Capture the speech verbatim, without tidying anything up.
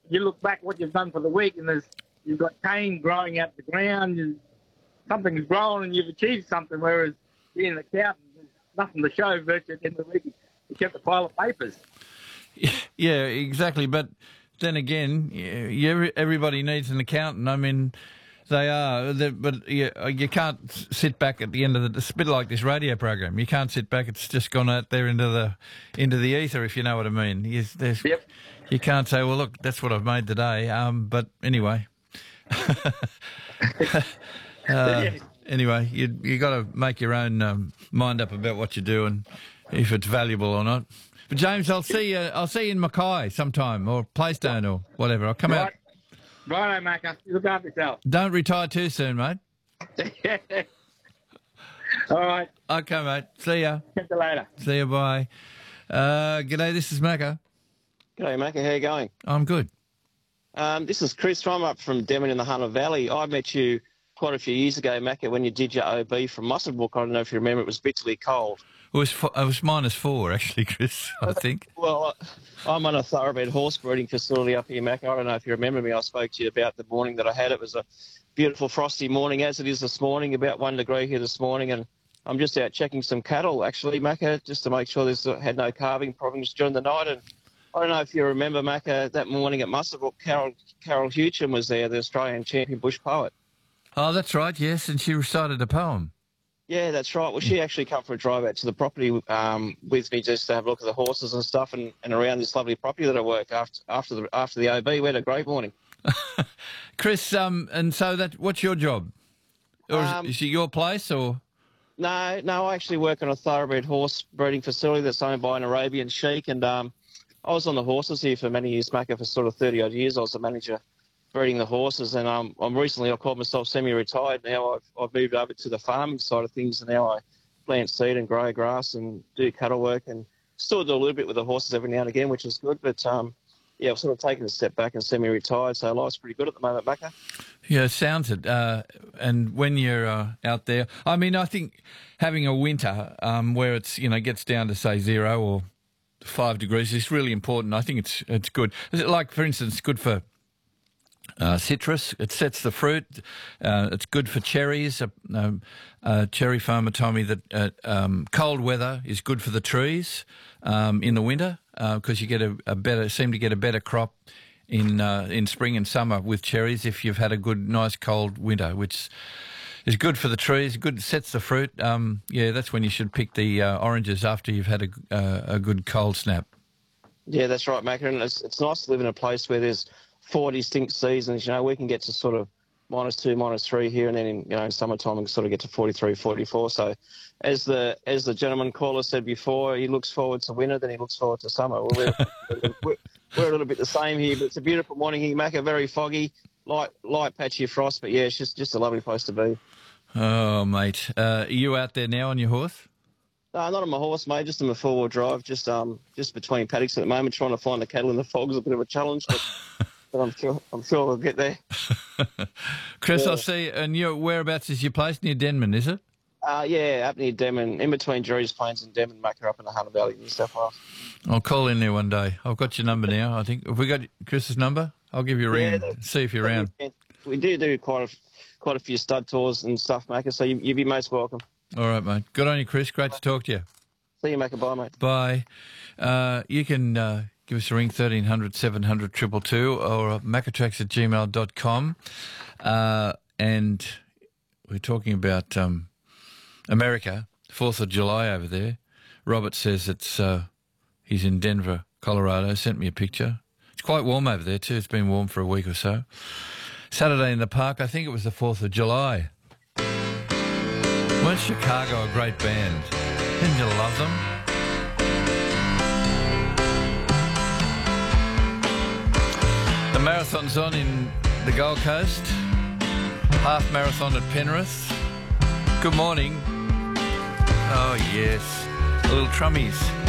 you look back what you've done for the week, and there's you've got cane growing out the ground, you, something's grown, and you've achieved something. Whereas being an accountant, there's nothing to show virtually at the end of the week. You kept a pile of papers. Yeah, exactly. But then again, you, everybody needs an accountant. I mean, they are, but you, you can't sit back at the end of the. It's a bit like this radio program. You can't sit back. It's just gone out there into the into the ether, if you know what I mean. You, yep. You can't say, well, look, that's what I've made today. Um, but anyway, uh, anyway, you you got to make your own um, mind up about what you do and if it's valuable or not. But James, I'll see you. I'll see you in Mackay sometime, or Playstone, or whatever. I'll come right. out. Righto, Macca. You look after yourself. Don't retire too soon, mate. All right. Okay, mate. See ya. Catch you later. See you. Bye. Uh, g'day. This is Macca. G'day, Macca. How you going? I'm good. Um, this is Chris. I'm up from Denman in the Hunter Valley. I met you quite a few years ago, Macca, when you did your O B from Muswellbrook. I don't know if you remember. It was bitterly cold. It was fo- it was minus four, actually, Chris, I think. Well, I'm on a thoroughbred horse breeding facility up here, Macca. I don't know if you remember me. I spoke to you about the morning that I had. It was a beautiful frosty morning, as it is this morning, about one degree here this morning. And I'm just out checking some cattle, actually, Macca, just to make sure there's had no calving problems during the night. And I don't know if you remember, Macca, that morning at Muswellbrook, Carol, Carol Hewcham was there, the Australian champion bush poet. Oh, that's right, yes, and she recited a poem. Yeah, that's right. Well, she actually come for a drive out to the property um, with me just to have a look at the horses and stuff and, and around this lovely property that I work after after the after the O B. We had a great morning. Chris, um, and so that what's your job? Or is, Um, is it your place or? No, no, I actually work on a thoroughbred horse breeding facility that's owned by an Arabian sheik, and um, I was on the horses here for many years, Macca, for sort of thirty odd years. I was the manager breeding the horses, and um, I'm recently, I called myself semi-retired. Now I've, I've moved over to the farming side of things, and now I plant seed and grow grass and do cattle work, and still do a little bit with the horses every now and again, which is good. But um, yeah, I've sort of taken a step back and semi-retired, so life's pretty good at the moment, Macca. Yeah, it sounds it. Uh, and when you're uh, out there, I mean, I think having a winter um, where it's, you know, gets down to, say, zero or five degrees is really important. I think it's it's good. Like, for instance, good for Uh, citrus, it sets the fruit. Uh, it's good for cherries. A, um, a cherry farmer told me that uh, um, cold weather is good for the trees um, in the winter because uh, you get a, a better, seem to get a better crop in uh, in spring and summer with cherries if you've had a good, nice cold winter, which is good for the trees. Good, sets the fruit. Um, yeah, that's when you should pick the uh, oranges after you've had a, uh, a good cold snap. Yeah, that's right, Macca, and it's, it's nice to live in a place where there's four distinct seasons. You know, we can get to sort of minus two, minus three here, and then in, you know, in summertime we can sort of get to forty-three, forty-four. So as the as the gentleman caller said before, he looks forward to winter, then he looks forward to summer. Well, we're, we're, we're a little bit the same here, but it's a beautiful morning here, Macca, very foggy, light light patchy frost, but yeah, it's just, just a lovely place to be. Oh, mate. Uh, are you out there now on your horse? No, not on my horse, mate, just in my four-wheel drive, just um just between paddocks at the moment, trying to find the cattle in the fog is a bit of a challenge, but... But I'm sure, I'm sure we'll get there. Chris, yeah. I'll see. And your whereabouts is your place? Near Denman, is it? Uh, yeah, up near Denman, in between Jerry's Plains and Denman, Macca, up in the Hunter Valley, New South Wales. I'll call in there one day. I've got your number now, I think. Have we got Chris's number? I'll give you a ring yeah, and see if you're around. We do do quite a, quite a few stud tours and stuff, Macca, so you, you'd be most welcome. All right, mate. Good on you, Chris. Great to talk to you. See you, Macca. Bye, mate. Bye. Uh, you can... Uh, Give us a ring, thirteen hundred, seven hundred, two two two, or maccatracks at gmail dot com. Uh, and we're talking about um, America, fourth of July over there. Robert says it's uh, he's in Denver, Colorado. Sent me a picture. It's quite warm over there too. It's been warm for a week or so. Saturday in the park, I think it was the fourth of July. Weren't Chicago a great band? Didn't you love them? The marathon's on in the Gold Coast. Half marathon at Penrith. Good morning. Oh, yes. The little Trummies.